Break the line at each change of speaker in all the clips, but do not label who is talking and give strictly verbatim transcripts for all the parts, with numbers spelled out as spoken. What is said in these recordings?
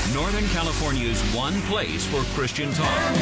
Northern California's one place for Christian talk.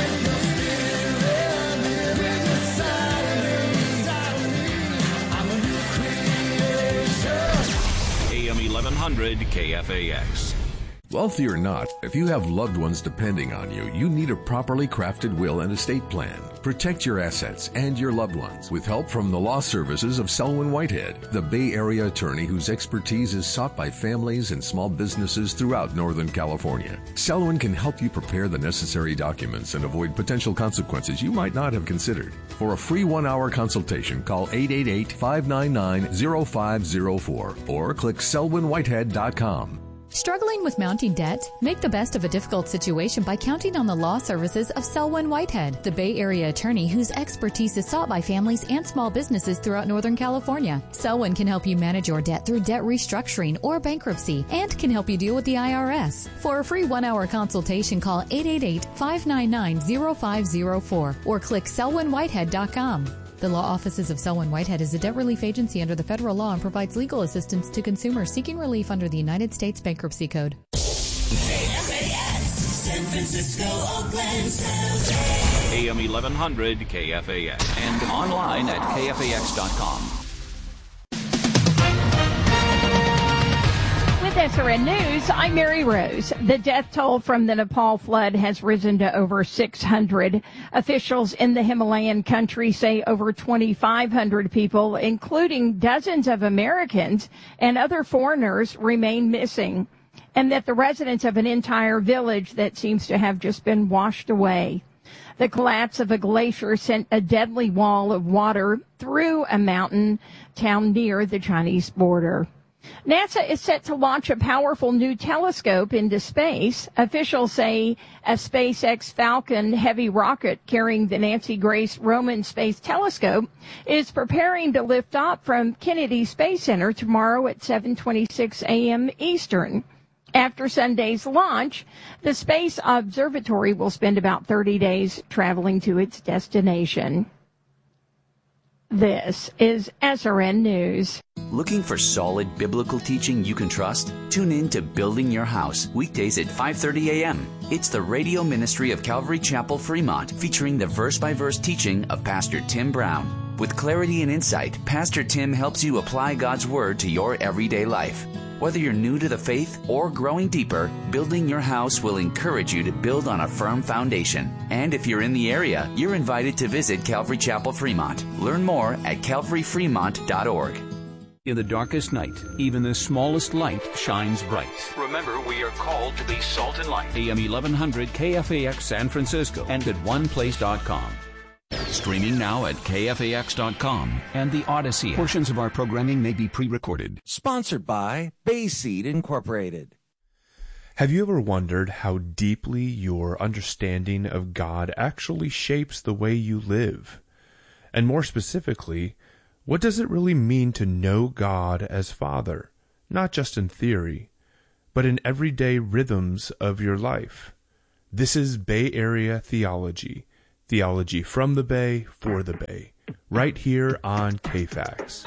A M eleven hundred K F A X.
Wealthy or not, if you have loved ones depending on you, you need a properly crafted will and estate plan. Protect your assets and your loved ones with help from the law services of Selwyn Whitehead, the Bay Area attorney whose expertise is sought by families and small businesses throughout Northern California. Selwyn can help you prepare the necessary documents and avoid potential consequences you might not have considered. For a free one-hour consultation, call eight eight eight, five nine nine, zero five zero four or click selwyn whitehead dot com.
Struggling with mounting debt? Make the best of a difficult situation by counting on the law services of Selwyn Whitehead, the Bay Area attorney whose expertise is sought by families and small businesses throughout Northern California. Selwyn can help you manage your debt through debt restructuring or bankruptcy and can help you deal with the I R S. For a free one-hour consultation, call eight eight eight, five nine nine, zero five zero four or click selwyn whitehead dot com. The law offices of Selwyn Whitehead is a debt relief agency under the federal law and provides legal assistance to consumers seeking relief under the United States Bankruptcy Code.
K F A X, San Francisco, Oakland, San Jose.
A M eleven hundred K F A X and online at K F A X dot com.
With S R N News, I'm Mary Rose. The death toll from the Nepal flood has risen to over six hundred. Officials in the Himalayan country say over twenty-five hundred people, including dozens of Americans and other foreigners, remain missing, and that the residents of an entire village that seems to have just been washed away. The collapse of a glacier sent a deadly wall of water through a mountain town near the Chinese border. NASA is set to launch a powerful new telescope into space. Officials say a SpaceX Falcon Heavy rocket carrying the Nancy Grace Roman Space Telescope is preparing to lift off from Kennedy Space Center tomorrow at seven twenty-six a.m. Eastern. After Sunday's launch, the Space Observatory will spend about thirty days traveling to its destination. This is S R N News.
Looking for solid biblical teaching you can trust? Tune in to Building Your House, weekdays at five thirty a.m. It's the radio ministry of Calvary Chapel, Fremont, featuring the verse-by-verse teaching of Pastor Tim Brown. With clarity and insight, Pastor Tim helps you apply God's Word to your everyday life. Whether you're new to the faith or growing deeper, Building Your House will encourage you to build on a firm foundation. And if you're in the area, you're invited to visit Calvary Chapel, Fremont. Learn more at calvary fremont dot org.
In the darkest night, even the smallest light shines bright. Remember, we are called to be salt and light. A M eleven hundred K F A X San Francisco and at one place dot com. Streaming now at K F A X dot com and the Odyssey. Portions of our programming may be pre-recorded.
Sponsored by Bayseed Incorporated.
Have you ever wondered how deeply your understanding of God actually shapes the way you live? And more specifically, what does it really mean to know God as Father, not just in theory, but in everyday rhythms of your life? This is Bay Area Theology. Theology from the Bay, for the Bay, right here on K F A X.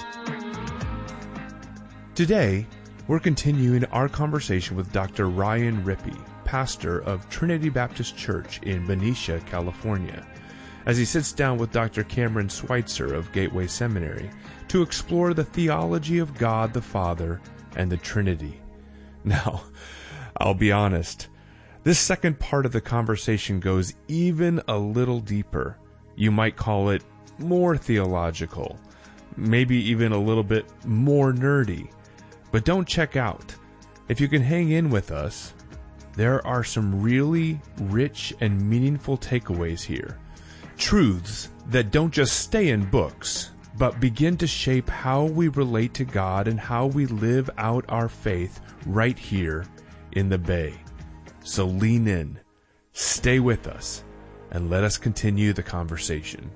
Today, we're continuing our conversation with Doctor Ryan Rippey, pastor of Trinity Baptist Church in Benicia, California, as he sits down with Doctor Cameron Schweitzer of Gateway Seminary to explore the theology of God the Father and the Trinity. Now, I'll be honest, this second part of the conversation goes even a little deeper. You might call it more theological, maybe even a little bit more nerdy. But don't check out. If you can hang in with us, there are some really rich and meaningful takeaways here. Truths that don't just stay in books, but begin to shape how we relate to God and how we live out our faith right here in the Bay. So lean in, stay with us, and let us continue the conversation.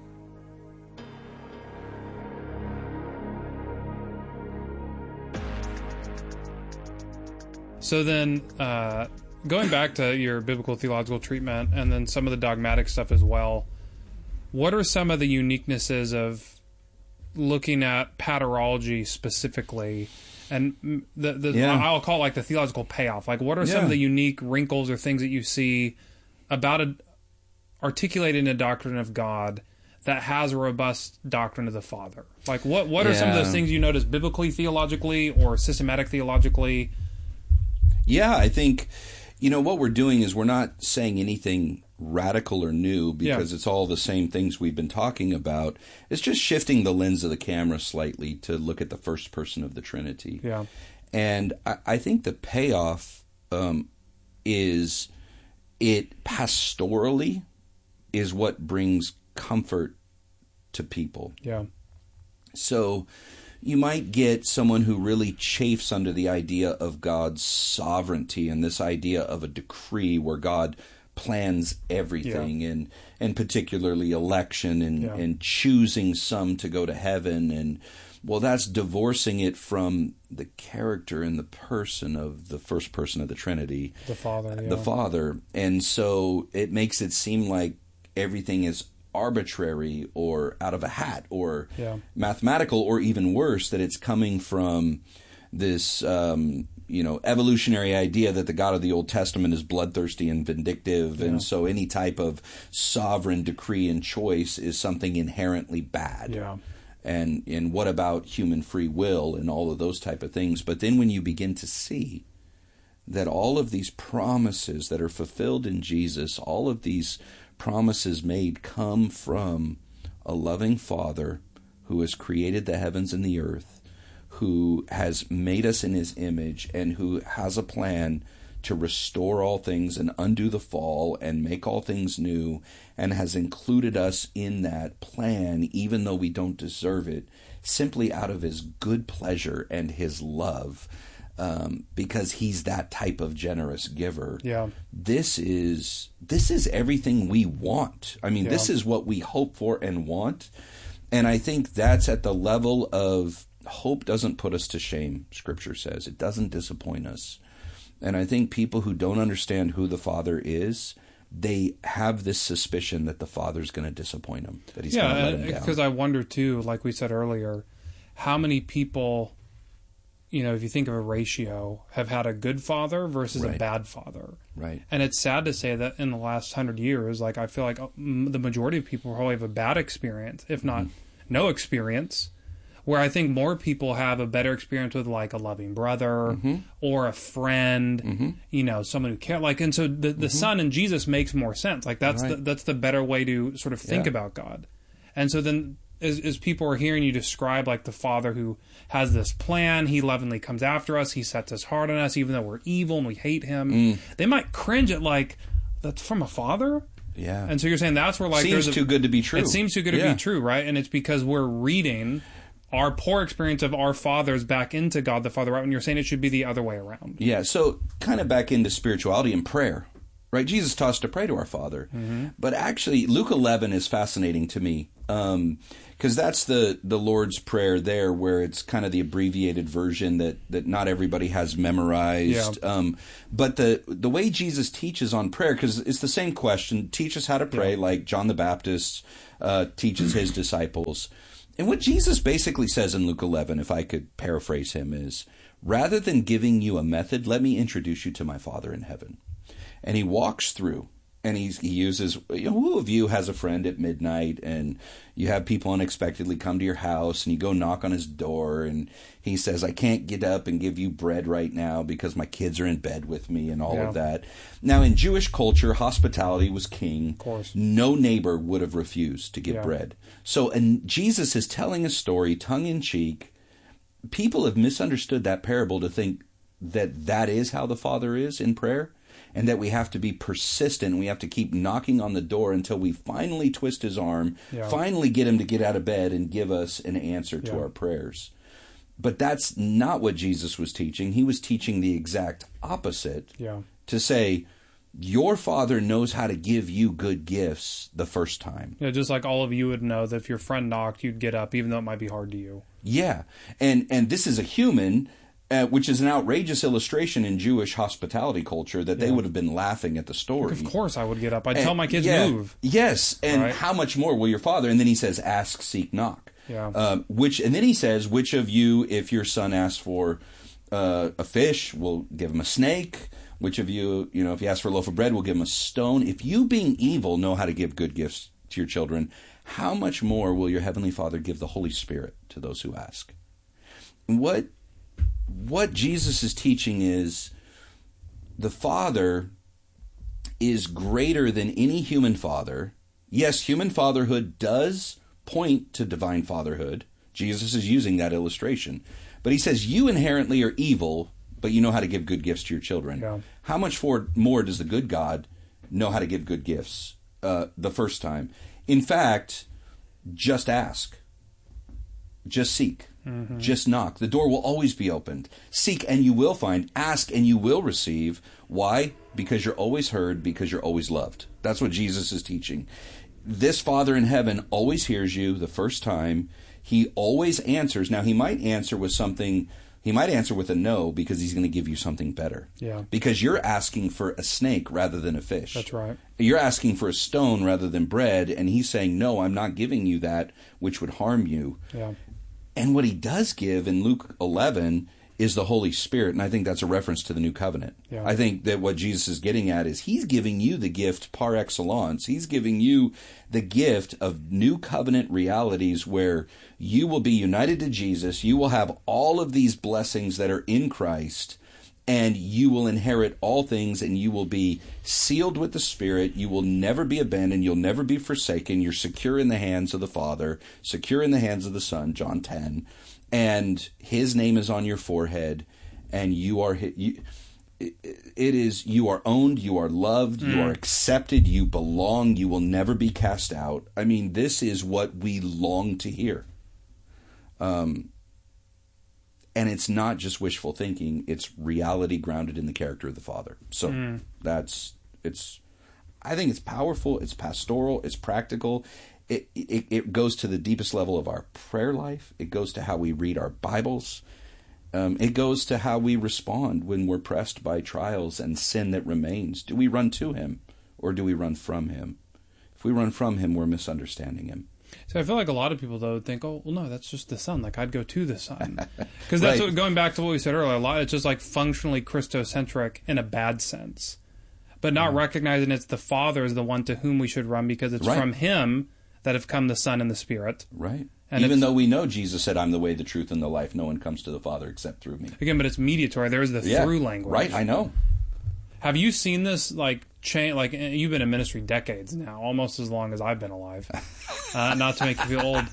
So then, uh, going back to your biblical theological treatment and then some of the dogmatic stuff as well, what are some of the uniquenesses of looking at paterology specifically And the, the
Yeah.
I'll call it like the theological payoff. Like, what are some
Yeah.
of the unique wrinkles or things that you see about a, articulating a doctrine of God that has a robust doctrine of the Father? Like, what, what are some of
Yeah.
those things you notice biblically, theologically, or systematic theologically?
Yeah, I think, you know, what we're doing is we're not saying anything radical or new because
Yeah.
it's all the same things we've been talking about. It's just shifting the lens of the camera slightly to look at the first person of the Trinity.
Yeah.
And I, I think the payoff um, is it pastorally is what brings comfort to people.
Yeah.
So you might get someone who really chafes under the idea of God's sovereignty and this idea of a decree where God plans everything,
Yeah.
and and particularly election and,
Yeah.
and choosing some to go to heaven. And well, that's divorcing it from the character and the person of the first person of the Trinity,
The Father, yeah.
the Father. And so it makes it seem like everything is arbitrary or out of a hat or
Yeah.
mathematical, or even worse, that it's coming from this um, you know evolutionary idea that the God of the Old Testament is bloodthirsty and vindictive,
Yeah.
and so any type of sovereign decree and choice is something inherently bad.
Yeah.
And and what about human free will and all of those type of things? But then when you begin to see that all of these promises that are fulfilled in Jesus, all of these promises made come from a loving Father who has created the heavens and the earth, who has made us in his image, and who has a plan to restore all things and undo the fall and make all things new, and has included us in that plan even though we don't deserve it, simply out of his good pleasure and his love. Um, because he's that type of generous giver.
Yeah.
This is this is everything we want. I mean,
Yeah.
this is what we hope for and want. And I think that's at the level of hope doesn't put us to shame, Scripture says. It doesn't disappoint us. And I think people who don't understand who the Father is, they have this suspicion that the Father's going to disappoint them, that he's
Yeah,
going to let them down.
because I wonder too, like we said earlier, how many people, you know, if you think of a ratio, have had a good father versus a
Right.
bad father.
Right.
And it's sad to say that in the last hundred years, like I feel like mm, the majority of people probably have a bad experience, if not
Mm-hmm.
no experience. Where I think more people have a better experience with like a loving brother
Mm-hmm.
or a friend, you know, someone who cares. Like, and so the the Son in Jesus makes more sense. Like that's
Mm-hmm. Right.
the, that's the better way to sort of think
Yeah.
about God. And so then as, as people are hearing you describe like the Father who has this plan, he lovingly comes after us, he sets his heart on us, even though we're evil and we hate him.
Mm.
They might cringe at like, that's from a father?
Yeah.
And so you're saying that's where like
Seems
there's a,
too good to be true.
It seems too good to
Yeah.
be true, right? And it's because we're reading our poor experience of our fathers back into God the Father, right? When you're saying it should be the other way around.
Yeah, so kind of back into spirituality and prayer, right? Jesus taught us to pray to our Father.
Mm-hmm.
But actually, Luke eleven is fascinating to me because that's the, the Lord's Prayer there, where it's kind of the abbreviated version that, that not everybody has memorized.
Yeah.
Um, but the the way Jesus teaches on prayer, because it's the same question, teach us how to pray,
Yeah.
like John the Baptist uh, teaches his disciples. And what Jesus basically says in Luke eleven, if I could paraphrase him, is, rather than giving you a method, let me introduce you to my Father in heaven. And he walks through, and he's, he uses, you know, who of you has a friend at midnight, and you have people unexpectedly come to your house, and you go knock on his door, and he says, I can't get up and give you bread right now because my kids are in bed with me, and all
Yeah.
of that. Now, in Jewish culture, hospitality was king.
Of course.
No neighbor would have refused to give
Yeah.
bread. So, and Jesus is telling a story, tongue-in-cheek. People have misunderstood that parable to think that that is how the Father is in prayer, and that we have to be persistent. We have to keep knocking on the door until we finally twist his arm,
Yeah.
finally get him to get out of bed and give us an answer to
Yeah.
our prayers. But that's not what Jesus was teaching. He was teaching the exact opposite.
Yeah.
To say, your Father knows how to give you good gifts the first time.
Yeah, just like all of you would know that if your friend knocked, you'd get up, even though it might be hard to you.
Yeah. And and this is a human Uh, which is an outrageous illustration in Jewish hospitality culture that they
Yeah.
would have been laughing at the story.
Of course I would get up. I'd
And-
tell my kids
yeah,
move.
Yes, and
Right.
how much more will your father? And then he says, ask, seek, knock.
Yeah.
Um, which, and then he says, which of you, if your son asks for uh, a fish, will give him a snake? Which of you, you know, if he asks for a loaf of bread, will give him a stone? If you, being evil, know how to give good gifts to your children, how much more will your heavenly Father give the Holy Spirit to those who ask? What what Jesus is teaching is the Father is greater than any human father. Yes, human fatherhood does point to divine fatherhood. Jesus is using that illustration. But he says, you inherently are evil, but you know how to give good gifts to your children.
Yeah.
How much for, more does the good God know how to give good gifts uh, the first time? In fact, just ask. Just seek. Mm-hmm. Just knock. The door will always be opened. Seek and you will find. Ask and you will receive. Why? Because you're always heard, because you're always loved. That's what Jesus is teaching. This Father in heaven always hears you the first time. He always answers. Now, he might answer with something, he might answer with a no because he's going to give you something better.
Yeah.
Because you're asking for a snake rather than a fish.
That's right.
You're asking for a stone rather than bread, and he's saying, no, I'm not giving you that which would harm you.
Yeah.
And what he does give in Luke eleven is the Holy Spirit, and I think that's a reference to the New Covenant.
Yeah.
I think that what Jesus is getting at is he's giving you the gift par excellence. He's giving you the gift of New Covenant realities where you will be united to Jesus, you will have all of these blessings that are in Christ, and you will inherit all things, and you will be sealed with the Spirit. You will never be abandoned. You'll never be forsaken. You're secure in the hands of the Father, secure in the hands of the Son, John ten. And his name is on your forehead, and you are you, it is you are owned, you are loved, mm. you are accepted, you belong, you will never be cast out. I mean, this is what we long to hear. Um, and it's not just wishful thinking; it's reality grounded in the character of the Father. So mm. that's it's. I think it's powerful. It's pastoral. It's practical. It, it it goes to the deepest level of our prayer life. It goes to how we read our Bibles. Um, it goes to how we respond when we're pressed by trials and sin that remains. Do we run to him or do we run from him? If we run from him, we're misunderstanding him.
So I feel like a lot of people, though, would think, oh, well, no, that's just the Son. Like, I'd go to the Son. Because that's
Right.
what, going back to what we said earlier, a lot, it's just like functionally Christocentric in a bad sense. But not
Mm.
recognizing it's the Father is the one to whom we should run because it's
Right.
from him that have come the Son and the Spirit.
Right.
And
Even
it's-
though we know Jesus said, I'm the way, the truth, and the life. No one comes to the Father except through me.
Again, but it's mediatory. There's the
Yeah,
through language.
Right, I know.
Have you seen this, like, change? Like, you've been in ministry decades now, almost as long as I've been alive. Uh, not to make you feel old.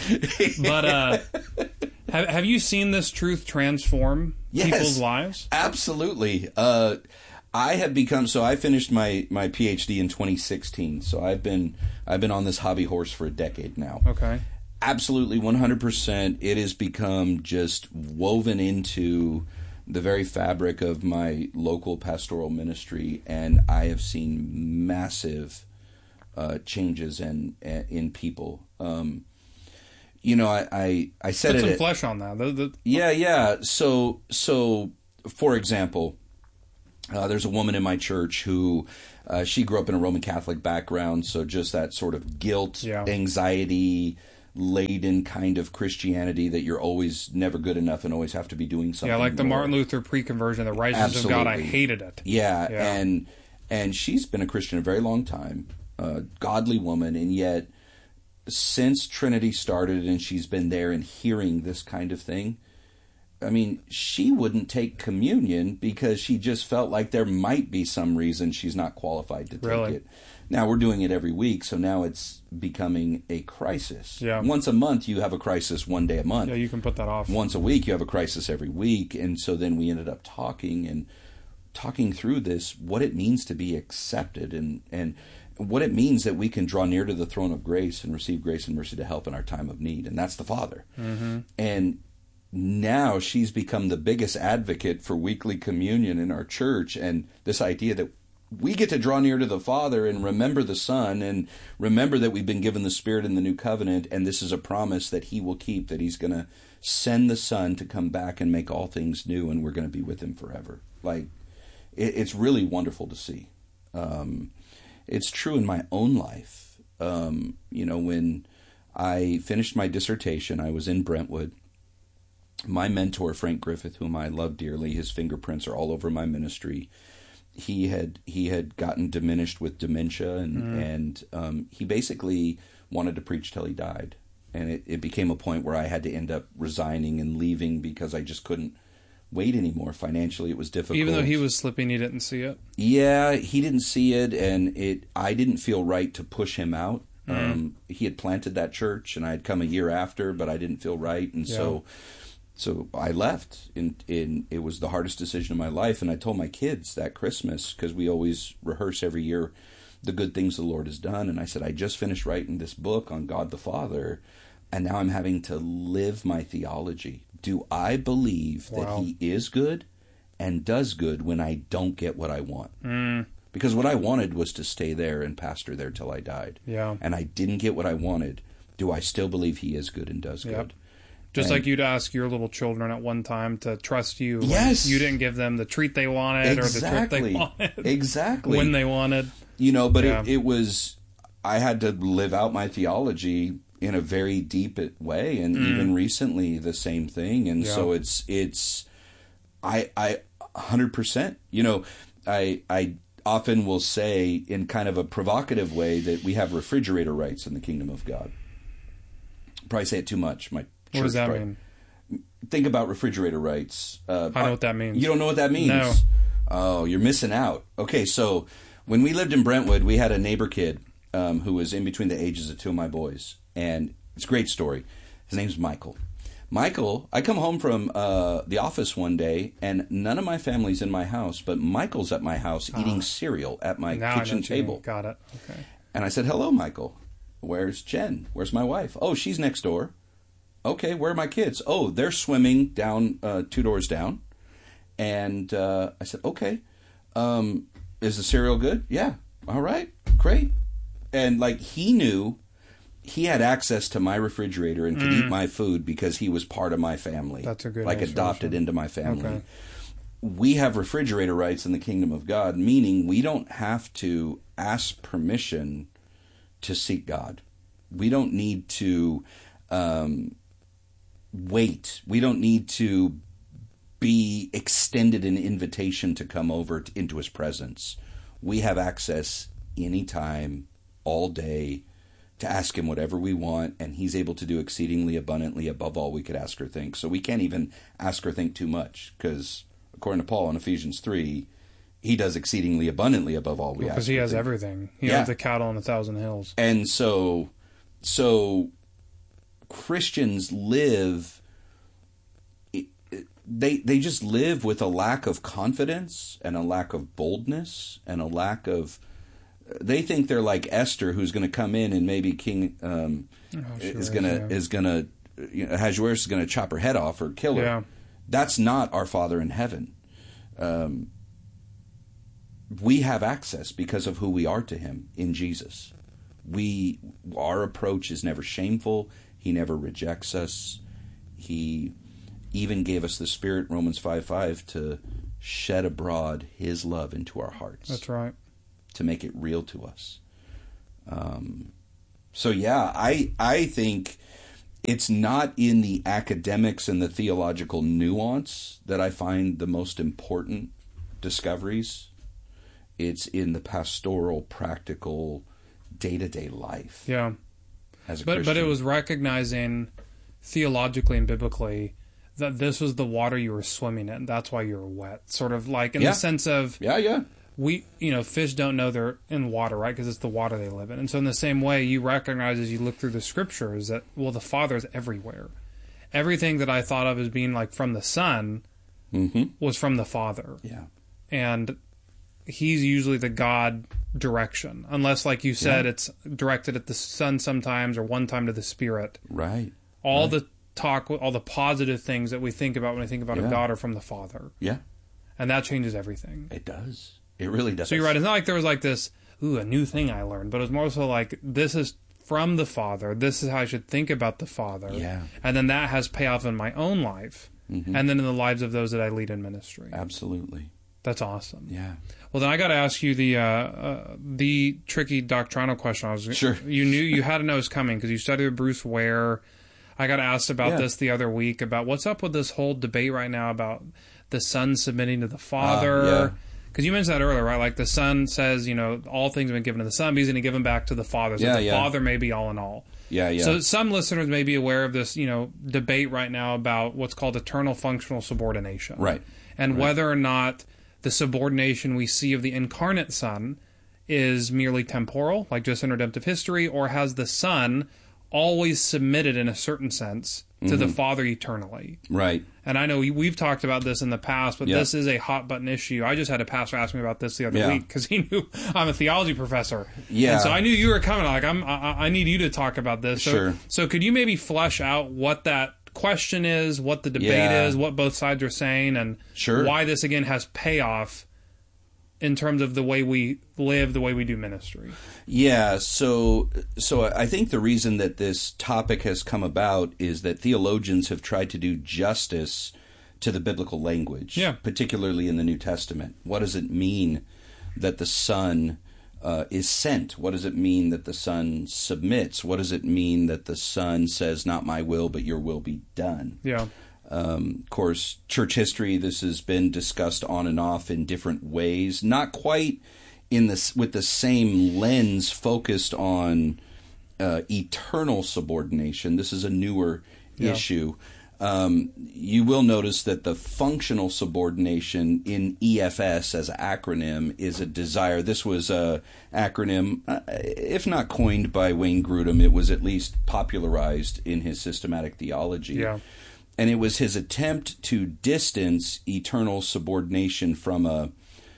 But uh, have, have you seen this truth transform
Yes,
people's lives?
Absolutely. Uh, I have become so. I finished my, my PhD in twenty sixteen. So I've been I've been on this hobby horse for a decade now.
Okay.
Absolutely, one hundred percent. It has become just woven into the very fabric of my local pastoral ministry, and I have seen massive uh, changes in in people. Um, you know, I I, I said
Put
it.
some
at,
flesh on that. The, the,
yeah, yeah. So so for example. Uh, there's a woman in my church who uh, she grew up in a Roman Catholic background, so just that sort of guilt,
Yeah.
anxiety laden kind of Christianity that you're always never good enough and always have to be doing something.
yeah, like the
more.
Martin Luther pre-conversion, the righteousness of God. I
Absolutely.
hated it.
Yeah,
Yeah.
and and she's been a Christian a very long time, a godly woman, and yet since Trinity started and she's been there and hearing this kind of thing, I mean, she wouldn't take communion because she just felt like there might be some reason she's not qualified to take
Really?
it. Now, we're doing it every week, so now it's becoming a crisis.
Yeah.
Once a month, you have a crisis one day a month.
Yeah, you can put that off.
Once a week, you have a crisis every week. And so then we ended up talking and talking through this, what it means to be accepted and, and what it means that we can draw near to the throne of grace and receive grace and mercy to help in our time of need. And that's the Father.
Mm-hmm.
And now she's become the biggest advocate for weekly communion in our church, and this idea that we get to draw near to the Father and remember the Son and remember that we've been given the Spirit in the new covenant, and this is a promise that he will keep, that he's going to send the Son to come back and make all things new, and we're going to be with him forever. Like, it, it's really wonderful to see. Um, it's true in my own life. Um, you know, when I finished my dissertation, I was in Brentwood. My mentor, Frank Griffith, whom I love dearly, his fingerprints are all over my ministry. He had he had gotten diminished with dementia, and mm. and um, he basically wanted to preach till he died. And it, it became a point where I had to end up resigning and leaving because I just couldn't wait anymore. Financially, it was difficult.
Even though he was slipping, you didn't see it?
Yeah, he didn't see it, and it. I didn't feel right to push him out. Mm. Um, he had planted that church, and I had come a year after, but I didn't feel right, and yeah. so... So I left. In, in it was the hardest decision of my life, and I told my kids that Christmas, because we always rehearse every year the good things the Lord has done, and I said, I just finished writing this book on God the Father, and now I'm having to live my theology. Do I believe wow. that he is good and does good when I don't get what I want?
Mm.
Because what I wanted was to stay there and pastor there till I died.
Yeah.
And I didn't get what I wanted. Do I still believe he is good and does
yep.
good?
Just
and,
like you'd ask your little children at one time to trust you.
Yes.
You didn't give them the treat they wanted
exactly.
or the trip they wanted.
Exactly.
When they wanted.
You know, but
yeah.
it, it was, I had to live out my theology in a very deep way. And mm. even recently, the same thing. And yeah. so it's, it's, I, I, one hundred percent, you know, I, I often will say in kind of a provocative way that we have refrigerator rights in the kingdom of God. Probably say it too much. My
What does that
right?
mean?
Think about refrigerator rights. Uh,
I know what that means.
You don't know what that means?
No.
Oh, you're missing out. Okay, so when we lived in Brentwood, we had a neighbor kid um, who was in between the ages of two of my boys. And it's a great story. His name's Michael. Michael, I come home from uh, the office one day, and none of my family's in my house, but Michael's at my house
oh.
eating cereal at my
now
kitchen table.
Got it. Okay.
And I said, hello, Michael. Where's Jen? Where's my wife? Oh, she's next door. Okay, where are my kids? Oh, they're swimming down uh, two doors down. And uh, I said, okay, um, is the cereal good? Yeah. All right, great. And like he knew he had access to my refrigerator and could mm. eat my food because he was part of my family.
That's a good
like
answer.
adopted into my family.
Okay.
We have refrigerator rights in the kingdom of God, meaning we don't have to ask permission to seek God. We don't need to um, wait. We don't need to be extended an invitation to come over to, into his presence. We have access anytime, all day, to ask him whatever we want, and he's able to do exceedingly abundantly above all we could ask or think. So we can't even ask or think too much, because according to Paul in Ephesians three, he does exceedingly abundantly above all we
well,
ask.
Because he has
think.
everything. He
yeah.
has the cattle on a thousand hills.
And so, so Christians live, they they just live with a lack of confidence and a lack of boldness and a lack of, they think they're like Esther, who's going to come in and maybe King um,
oh, sure
is going to,
yeah.
is going to, you know, Ahasuerus is going to chop her head off or kill her.
Yeah.
That's not our Father in heaven. Um, we have access because of who we are to him in Jesus. We, our approach is never shameful. He never rejects us. He even gave us the Spirit, Romans five five, to shed abroad his love into our hearts.
That's right.
To make it real to us. Um, so yeah, I I think it's not in the academics and the theological nuance that I find the most important discoveries. It's in the pastoral, practical, day-to-day life.
Yeah.
As a
but
Christian.
but it was recognizing theologically and biblically that this was the water you were swimming in. That's why you were wet. Sort of like in
yeah.
the sense of
yeah, yeah.
we, you know, fish don't know they're in water, right? Because it's the water they live in. And so in the same way, you recognize as you look through the scriptures that, well, the Father is everywhere. Everything that I thought of as being like from the Son
mm-hmm.
was from the Father.
Yeah.
And he's usually the God direction. Unless, like you said, yeah. it's directed at the Son sometimes or one time to the Spirit.
Right.
All
right.
the talk, all the positive things that we think about when we think about
yeah.
a God are from the Father.
Yeah.
And that changes everything.
It does. It really does.
So you're right. It's not like there was like this, ooh, a new thing I learned, but it was more so like, this is from the Father. This is how I should think about the Father.
Yeah.
And then that has payoff in my own life, mm-hmm. and then in the lives of those that I lead in ministry.
Absolutely.
That's awesome.
Yeah.
Well, then I got to ask you the uh, uh, the tricky doctrinal question. I was
sure.
You knew you had to know it was coming because you studied with Bruce Ware. I got asked about
yeah.
this the other week about what's up with this whole debate right now about the Son submitting to the Father.
Uh, yeah.
Because you mentioned that earlier, right? Like the Son says, you know, all things have been given to the Son, but he's going to give them back to the Father. So
yeah,
the
yeah.
Father may be all in all.
Yeah, yeah.
So some listeners may be aware of this, you know, debate right now about what's called eternal functional subordination.
Right.
And
right.
whether or not the subordination we see of the incarnate Son is merely temporal, like just in redemptive history, or has the Son always submitted in a certain sense to mm-hmm. the Father eternally.
Right.
And I know we, we've talked about this in the past, but
yep.
this is a hot button issue. I just had a pastor ask me about this the other
yeah.
week because he knew I'm a theology professor.
Yeah.
And so I knew you were coming. Like, I'm, I, I need you to talk about this. So,
sure.
So could you maybe flesh out what that question is, what the debate
yeah.
is, what both sides are saying, and
sure.
why this, again, has payoff in terms of the way we live, the way we do ministry?
Yeah, so so I think the reason that this topic has come about is that theologians have tried to do justice to the biblical language,
yeah.
particularly in the New Testament. What does it mean that the Son uh, is sent? What does it mean that the Son submits? What does it mean that the Son says, not my will, but your will be done?
Yeah.
Um, of course, church history, this has been discussed on and off in different ways, not quite in this with the same lens focused on uh, eternal subordination. This is a newer yeah. issue. Um, you will notice that the functional subordination in E F S as an acronym is a desire. This was a acronym, uh, if not coined by Wayne Grudem, it was at least popularized in his systematic theology.
Yeah.
And it was his attempt to distance eternal subordination from a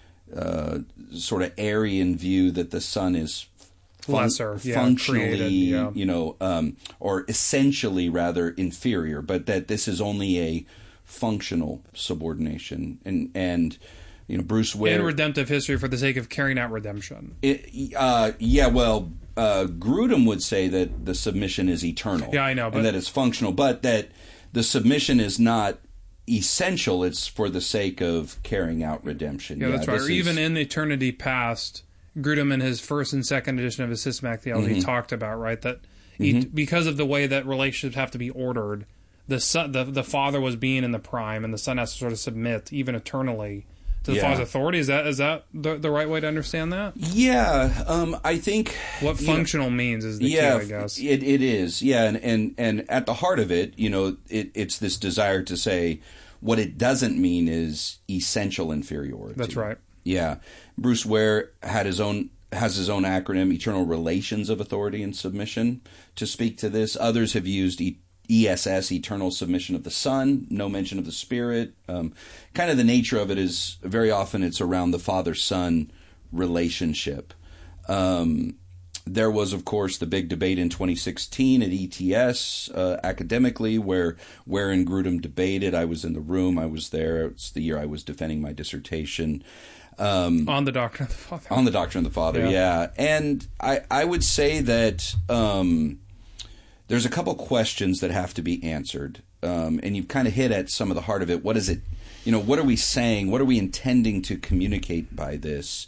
uh, sort of Arian view that the Son is fun-
lesser, yeah,
functionally,
created, yeah.
you know, um, or essentially rather inferior, but that this is only a functional subordination. And, and you know, Bruce Ware...
In redemptive history for the sake of carrying out redemption.
It, uh, yeah, well, uh, Grudem would say that the submission is eternal.
Yeah, I know. But,
and that it's functional, but that the submission is not essential. It's for the sake of carrying out redemption.
Yeah,
yeah
that's right. Or
is,
even in eternity past, Grudem in his first and second edition of his systematic theology
mm-hmm.
talked about, right, that
mm-hmm.
et- because of the way that relationships have to be ordered, the son, the, the Father was being in the prime, and the Son has to sort of submit, even eternally, to the
yeah.
Father's authority. Is that is that the, the right way to understand that?
Yeah, um, I think...
What functional
know,
means is the
yeah,
key, I guess.
It, it is, yeah, and, and, and at the heart of it, you know, it, it's this desire to say what it doesn't mean is essential inferiority.
That's right.
Yeah. Bruce Ware had his own has his own acronym, Eternal Relations of Authority and Submission, to speak to this. Others have used E S S, Eternal Submission of the Son, no mention of the Spirit. Um, kind of the nature of it is very often it's around the Father-Son relationship. Um, there was, of course, the big debate in twenty sixteen at E T S uh, academically where Ware and Grudem debated. I was in the room. I was there. It's the year I was defending my dissertation. Um,
on the Doctrine of the Father.
On the Doctrine of the Father, yeah. yeah. And I, I would say that um, there's a couple questions that have to be answered. Um, and you've kind of hit at some of the heart of it. What is it? You know, what are we saying? What are we intending to communicate by this?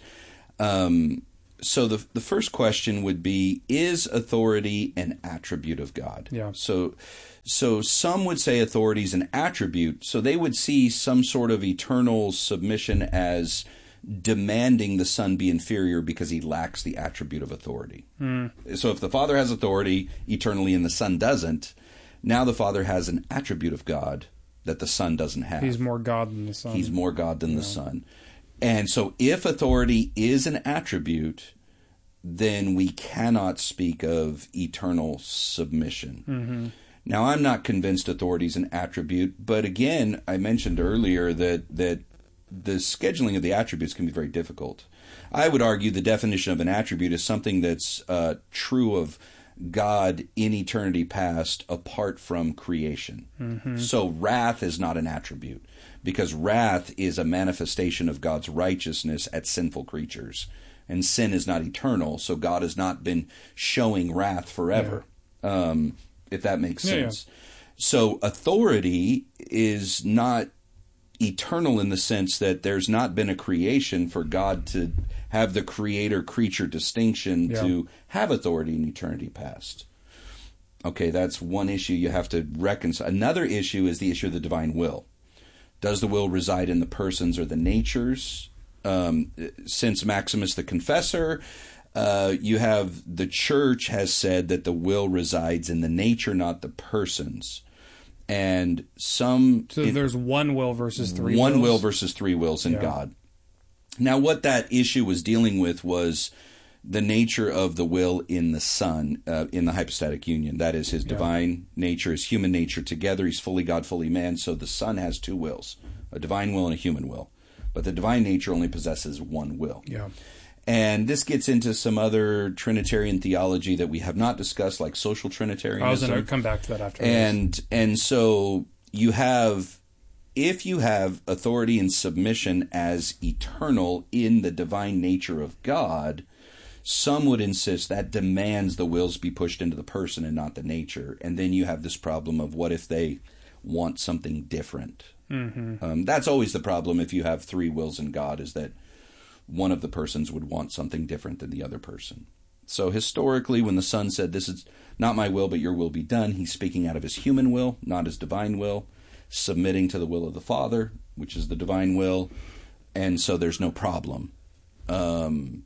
Um, so the the first question would be, is authority an attribute of God?
Yeah.
So so some would say authority is an attribute. So they would see some sort of eternal submission as demanding the Son be inferior because he lacks the attribute of authority.
Mm.
So if the Father has authority eternally and the Son doesn't, now the Father has an attribute of God that the Son doesn't have.
He's more God than the Son.
He's more God than
yeah.
the Son. And so if authority is an attribute, then we cannot speak of eternal submission.
Mm-hmm.
Now, I'm not convinced authority is an attribute, but again, I mentioned earlier that that the scheduling of the attributes can be very difficult. I would argue the definition of an attribute is something that's uh, true of God in eternity past apart from creation.
Mm-hmm.
So wrath is not an attribute. because wrath is a manifestation of God's righteousness at sinful creatures. And sin is not eternal, so God has not been showing wrath forever, yeah. um, if that makes
yeah,
sense.
Yeah.
So authority is not eternal in the sense that there's not been a creation for God to have the creator-creature distinction yeah. to have authority in eternity past. Okay, that's one issue you have to reconcile. Another issue is the issue of the divine will. Does the will reside in the persons or the natures? Um, since Maximus the Confessor, uh, you have the church has said that the will resides in the nature, not the persons. And some...
So in, there's one will versus three
one
wills?
One will versus three wills in yeah. God. Now, what that issue was dealing with was the nature of the will in the Son, uh, in the hypostatic union. That is, his divine yeah. nature, his human nature together. He's fully God, fully man. So the Son has two wills, a divine will and a human will. But the divine nature only possesses one will.
Yeah.
And this gets into some other Trinitarian theology that we have not discussed, like social Trinitarianism.
I was going to come back to that after
and
this.
And so you have, if you have authority and submission as eternal in the divine nature of God, some would insist that demands the wills be pushed into the person and not the nature. And then you have this problem of what if they want something different?
Mm-hmm.
Um, that's always the problem if you have three wills in God, is that one of the persons would want something different than the other person. So historically, when the Son said, this is not my will, but your will be done, he's speaking out of his human will, not his divine will, submitting to the will of the Father, which is the divine will, and so there's no problem. Um,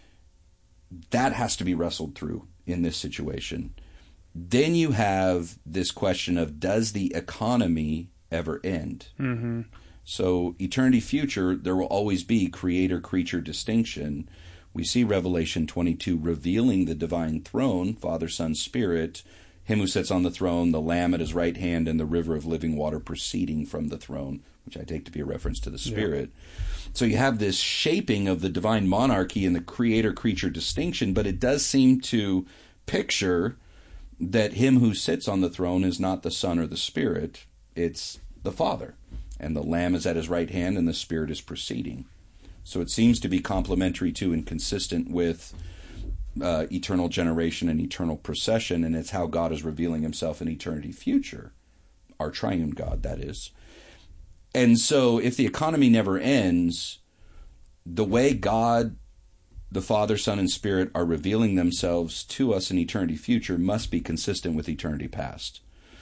that has to be wrestled through in this situation. Then you have this question of, does the economy ever end?
Mm-hmm.
So eternity future, there will always be creator-creature distinction. We see Revelation twenty-two revealing the divine throne, Father, Son, Spirit, him who sits on the throne, the Lamb at his right hand, and the river of living water proceeding from the throne, which I take to be a reference to the Spirit. Yeah. So you have this shaping of the divine monarchy and the creator-creature distinction, but it does seem to picture that him who sits on the throne is not the Son or the Spirit, it's the Father. And the Lamb is at his right hand, and the Spirit is proceeding. So it seems to be complementary to and consistent with uh, eternal generation and eternal procession, and it's how God is revealing himself in eternity future, our triune God, that is. And so if the economy never ends, the way God, the Father, Son, and Spirit are revealing themselves to us in eternity future must be consistent with eternity past.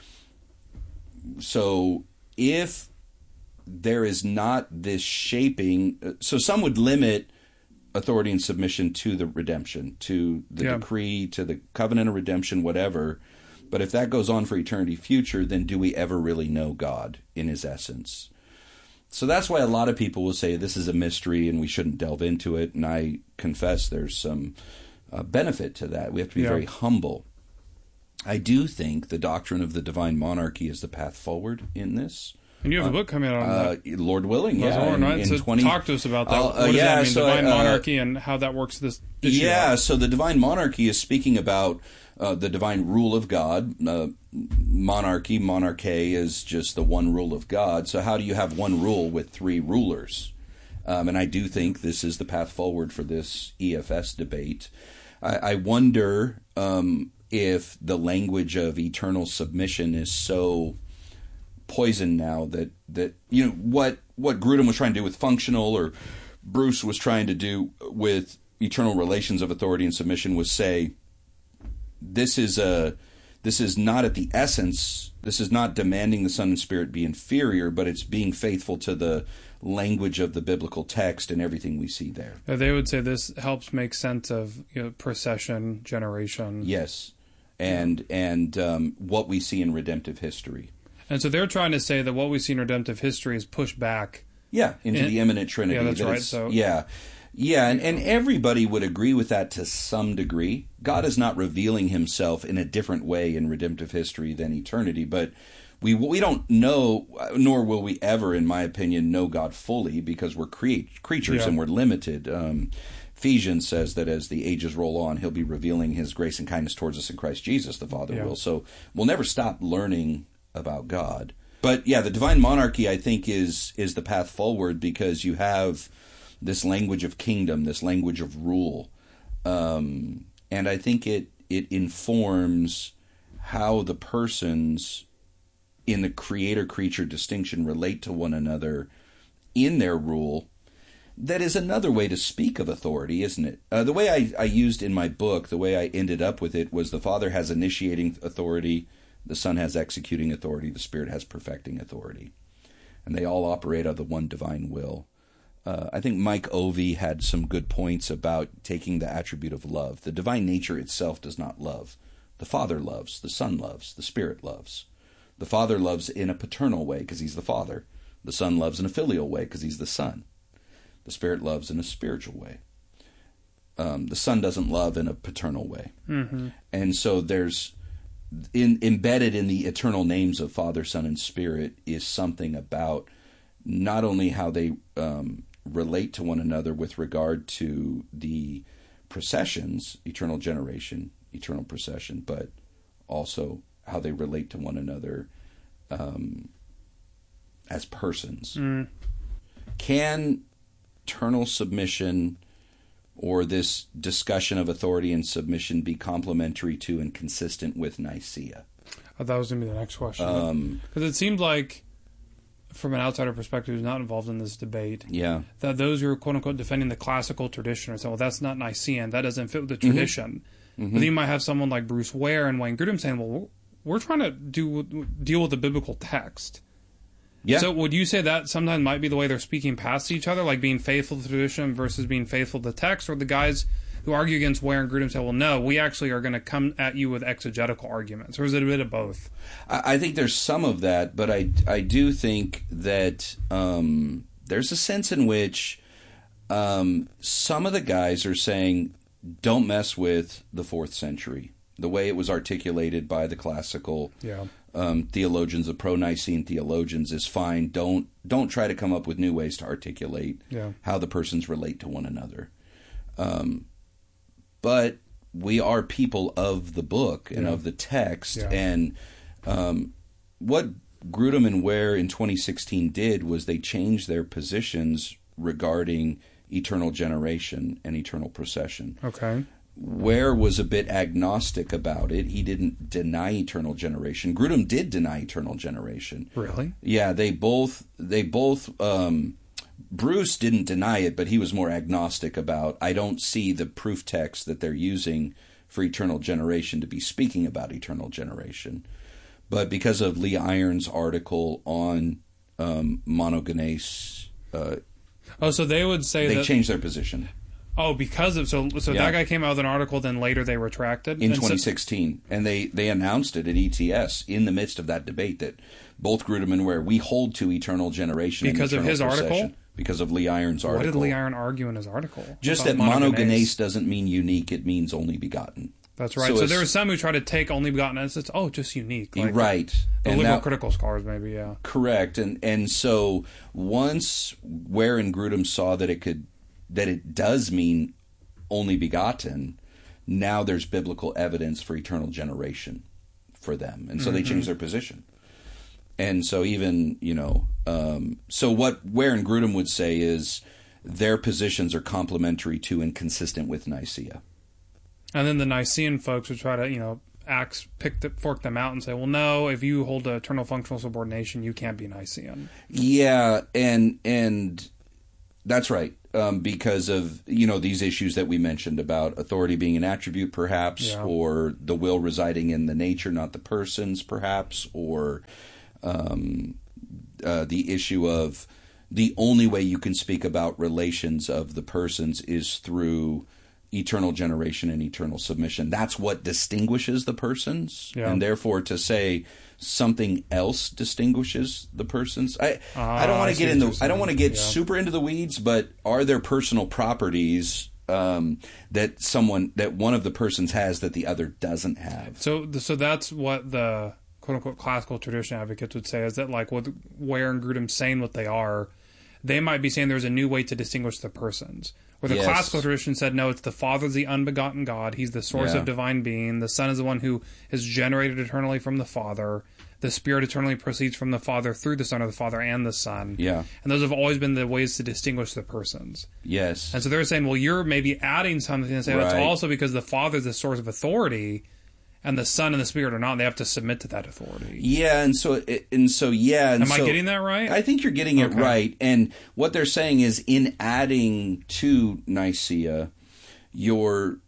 So if there is not this shaping, so some would limit authority and submission to the redemption, to the yeah. decree, to the covenant of redemption, whatever. But if that goes on for eternity future, then do we ever really know God in his essence? So that's why a lot of people will say this is a mystery and we shouldn't delve into it. And I confess there's some uh, benefit to that. We have to be yeah. very humble. I do think the doctrine of the divine monarchy is the path forward in this.
And you have a book coming out on
uh,
that.
Lord willing, yeah.
Horn, right?
in,
in
so twenty
talk to us about that.
Uh,
what does
yeah,
that mean,
so,
divine
uh,
monarchy, and how that works this issue
Yeah,
out.
so the divine monarchy is speaking about uh, the divine rule of God. Uh, monarchy, monarchy is just the one rule of God. So how do you have one rule with three rulers? Um, and I do think this is the path forward for this E F S debate. I, I wonder um, if the language of eternal submission is so poison now that, that you know what what Grudem was trying to do with functional, or Bruce was trying to do with eternal relations of authority and submission, was say this is a this is not at the essence, this is not demanding the Son and Spirit be inferior, but it's being faithful to the language of the biblical text and everything we see there.
They would say this helps make sense of, you know, procession, generation.
Yes, and and um, what we see in redemptive history.
And so they're trying to say that what we see in redemptive history is pushed back.
Yeah, into
in,
the imminent Trinity.
Yeah, that's
that
right. So
yeah, yeah, and, and everybody would agree with that to some degree. God is not revealing himself in a different way in redemptive history than eternity, but we we don't know, nor will we ever, in my opinion, know God fully, because we're create, creatures yeah. and we're limited. Um, Ephesians says that as the ages roll on, he'll be revealing his grace and kindness towards us in Christ Jesus, the Father
yeah.
will. So we'll never stop learning about God. But yeah, the divine monarchy, I think, is is the path forward, because you have this language of kingdom, this language of rule, um, and I think it it informs how the persons in the creator-creature distinction relate to one another in their rule. That is another way to speak of authority, isn't it? Uh, the way I, I used in my book, the way I ended up with it, was the Father has initiating authority, the Son has executing authority, the Spirit has perfecting authority. And they all operate out of the one divine will. Uh, I think Mike Ovey had some good points about taking the attribute of love. The divine nature itself does not love. The Father loves, the Son loves, the Spirit loves. The Father loves in a paternal way because he's the Father. The Son loves in a filial way because he's the Son. The Spirit loves in a spiritual way. Um, the Son doesn't love in a paternal way.
Mm-hmm.
And so there's, in, embedded in the eternal names of Father, Son, and Spirit is something about not only how they um, relate to one another with regard to the processions, eternal generation, eternal procession, but also how they relate to one another um, as persons.
Mm.
Can eternal submission or this discussion of authority and submission be complementary to and consistent with Nicaea?
Oh, that was going to be the next question. Because
Um,
it seemed like, from an outsider perspective who's not involved in this debate,
yeah.
that those who are quote-unquote defending the classical tradition are saying, well, that's not Nicene, that doesn't fit with the tradition.
Mm-hmm.
But then you might have someone like Bruce Ware and Wayne Grudem saying, well, we're trying to do deal with the biblical text.
Yeah.
So would you say that sometimes might be the way they're speaking past each other, like being faithful to the tradition versus being faithful to the text? Or the guys who argue against Ware and Grudem say, well, no, we actually are going to come at you with exegetical arguments? Or is it a bit of both?
I, I think there's some of that, but I, I do think that um, there's a sense in which um, some of the guys are saying, don't mess with the fourth century. The way it was articulated by the classical
Yeah.
um, theologians, the pro-Nicene theologians, is fine. Don't don't try to come up with new ways to articulate
Yeah.
how the persons relate to one another. Um, but we are people of the book and
Yeah.
of the text,
Yeah.
and um, what Grudem and Ware in twenty sixteen did was they changed their positions regarding eternal generation and eternal procession.
Okay.
Ware was a bit agnostic about it. He didn't deny eternal generation. Grudem did deny eternal generation.
Really?
Yeah, they both they both um, Bruce didn't deny it, but he was more agnostic about, I don't see the proof text that they're using for eternal generation to be speaking about eternal generation. But because of Lee Iron's article on um, monogenes, uh,
Oh, so they would say
they
that...
changed their position.
Oh, because of... So so
Yeah.
that guy came out with an article, then later they retracted?
In
And so-
twenty sixteen, and they, they announced it at E T S in the midst of that debate that both Grudem and Ware, we hold to eternal generation
Because
and
of his
eternal
article?
procession. Because of Lee Iron's article.
What did Lee Iron argue in his article?
Just
about
that monogenes doesn't mean unique, it means only begotten.
That's right.
So
So,
it's-
there were some who try to take only begotten as it's, oh, just unique. Like
right.
The
And
liberal
that-
critical scholars, maybe, yeah.
Correct. And and so once Ware and Grudem saw that it could that it does mean only begotten, now there's biblical evidence for eternal generation for them. And so they
Mhm.
changed their position. And so even, you know, um, so what Ware and Grudem would say is their positions are complementary to and consistent with Nicaea.
And then the Nicene folks would try to, you know, axe, pick the, fork them out and say, well, no, if you hold to eternal functional subordination, you can't be Nicene.
Yeah, and and that's right. Um, because of, you know, these issues that we mentioned about authority being an attribute, perhaps,
Yeah.
or the will residing in the nature, not the persons, perhaps, or um, uh, the issue of the only way you can speak about relations of the persons is through eternal generation and eternal submission. That's what distinguishes the persons,
Yeah.
and therefore to say something else distinguishes the persons. I
Ah,
I don't want
I
to
see
get
what
into
you're
I don't want to
saying.
get
Yeah.
super into the weeds, but are there personal properties um, that someone that one of the persons has that the other doesn't have?
So, so that's what the quote unquote classical tradition advocates would say, is that like with Ware and Grudem saying what they are, they might be saying there's a new way to distinguish the persons. Where the
Yes.
classical tradition said, no, it's the Father's the unbegotten God. He's the source
Yeah.
of divine being. The Son is the one who is generated eternally from the Father. The Spirit eternally proceeds from the Father through the Son, or the Father and the Son.
Yeah.
And those have always been the ways to distinguish the persons.
Yes.
And so they're saying, well, you're maybe adding something and saying, well,
Right.
it's also because the Father is the source of authority, and the Son and the Spirit are not, and they have to submit to that authority.
Yeah, and so and so yeah. And
Am
so,
I getting that right?
I think you're getting it
Okay.
right. And what they're saying is, in adding to Nicaea, you're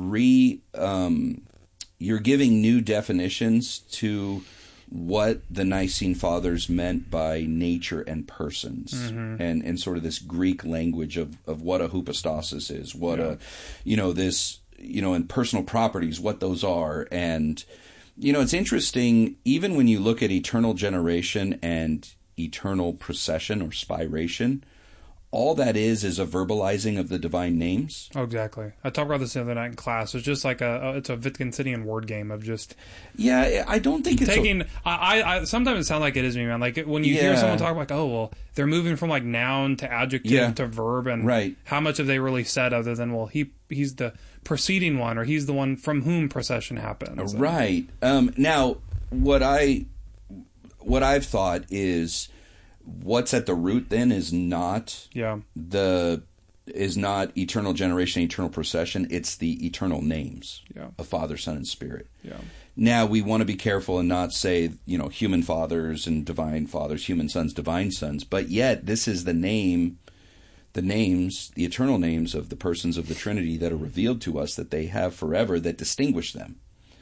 re um, you're giving new definitions to what the Nicene Fathers meant by nature and persons,
Mm-hmm.
and and sort of this Greek language of of what a hypostasis is, what
Yeah.
a you know this. you know, and personal properties, what those are. And, you know, it's interesting, even when you look at eternal generation and eternal procession or spiration, all that is is a verbalizing of the divine names.
Oh, exactly. I talked about this the other night in class. It's just like a, it's a Wittgensteinian word game of just
Yeah, I don't think it's...
taking.
A,
I, I, I sometimes it sounds like it is me, man. Like when you hear
Yeah.
someone talk like, oh, well, they're moving from like noun to adjective
Yeah.
to verb, and
Right.
how much have they really said other than, well, he he's the preceding one, or he's the one from whom procession happens. And-
right. Um, now, what I what I've thought is what's at the root then is not
Yeah.
the is not eternal generation, eternal procession. It's the eternal names
Yeah.
of Father, Son, and Spirit.
Yeah.
Now, we want to be careful and not say, you know, human fathers and divine fathers, human sons, divine sons. But yet, this is the name, the names, the eternal names of the persons of the Trinity that are revealed to us that they have forever that distinguish them.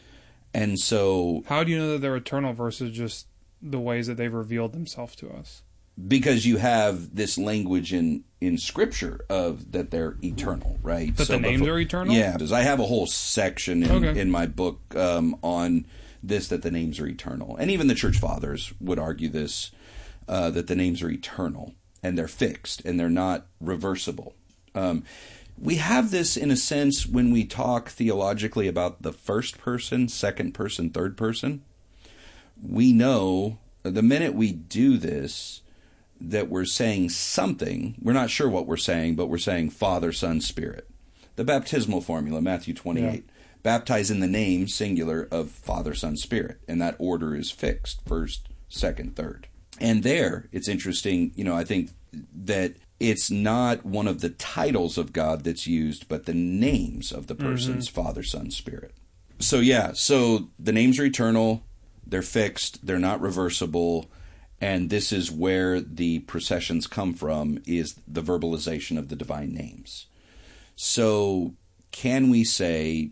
And so...
How do you know that they're eternal versus just the ways that they've revealed themselves to us?
Because you have this language in, in Scripture of that they're eternal, right?
That the names
before-
are eternal?
Yeah. Because I have a whole section in,
Okay.
in my book um, on this, that the names are eternal. And even the Church Fathers would argue this, uh, that the names are eternal, and they're fixed, and they're not reversible. Um, we have this, in a sense, when we talk theologically about the first person, second person, third person. We know, the minute we do this, that we're saying something. We're not sure what we're saying, but we're saying Father, Son, Spirit. The baptismal formula, Matthew twenty-eight.
Yeah.
Baptize in the name, singular, of Father, Son, Spirit. And that order is fixed. First, second, third. And there, it's interesting, you know, I think that it's not one of the titles of God that's used, but the names of the persons, mm-hmm. Father, Son, Spirit. So, yeah, so the names are eternal. They're fixed. They're not reversible. And this is where the processions come from, is the verbalization of the divine names. So can we say,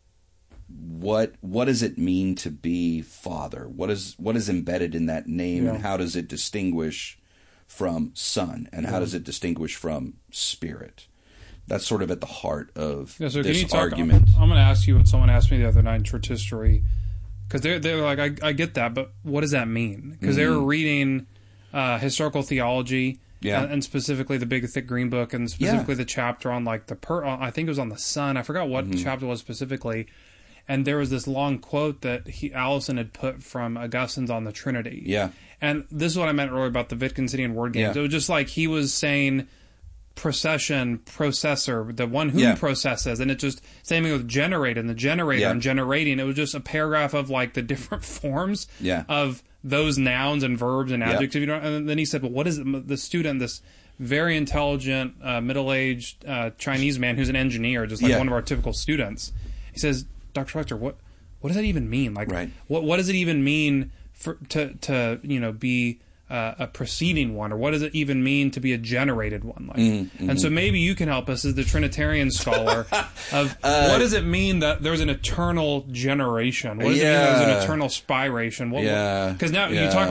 what what does it mean to be Father? What is what is embedded in that name,
Yeah.
and how does it distinguish from Son? And how
Yeah.
does it distinguish from Spirit? That's sort of at the heart of
Yeah, so
this
can you talk,
argument.
I'm, I'm going to ask you what someone asked me the other night in church history, because they're, they're like, I, I get that, but what does that mean? Because they were reading uh, historical theology,
Yeah.
and, and specifically the Big Thick Green Book, and specifically the chapter on like the per. I think it was on the sun. I forgot what
Mm-hmm.
chapter it was specifically. And there was this long quote that he, Allison had put from Augustine's on the Trinity.
Yeah.
And this is what I meant earlier about the Wittgensteinian word games.
Yeah.
It was just like he was saying procession, processor, the one who
Yeah.
processes. And it just, same thing with generated and the generator
Yeah.
and generating. It was just a paragraph of like the different forms
Yeah.
of those nouns and verbs and
Yeah.
adjectives. You know, and then he said, well, what is it? The student, this very intelligent, uh, middle-aged uh, Chinese man who's an engineer, just like
Yeah.
one of our typical students. He says, Doctor Schweitzer, what what does that even mean? Like,
Right.
what what does it even mean for to to you know be uh, a preceding one, or what does it even mean to be a generated one? Like,
Mm-hmm.
and so maybe you can help us as the Trinitarian scholar of
Uh,
what does it mean that there's an eternal generation? What does it mean
Yeah.
that there's an eternal spiration? What,
Yeah.
because now you
Yeah.
talk